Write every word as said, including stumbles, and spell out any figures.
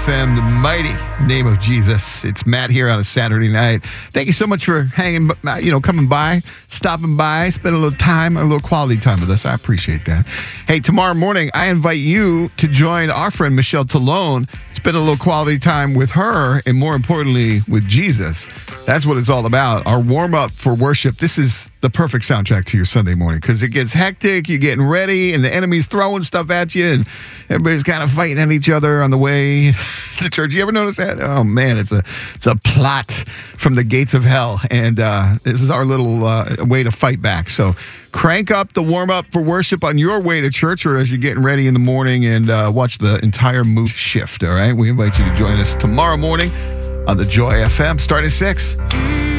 F M, the mighty name of Jesus. It's Matt here on a Saturday night. Thank you so much for hanging, you know, coming by, stopping by, spending a little time, a little quality time with us. I appreciate that. Hey, tomorrow morning, I invite you to join our friend Michelle Talone, spend a little quality time with her, and more importantly, with Jesus. That's what it's all about. Our warm-up for worship. This is the perfect soundtrack to your Sunday morning because it gets hectic, you're getting ready, and the enemy's throwing stuff at you, and everybody's kind of fighting at each other on the way to church. You ever notice that? Oh, man, it's a it's a plot from the gates of hell, and uh, this is our little uh, way to fight back. So crank up the warm-up for worship on your way to church or as you're getting ready in the morning and uh, watch the entire mood shift, all right? We invite you to join us tomorrow morning on the Joy F M, starting at six.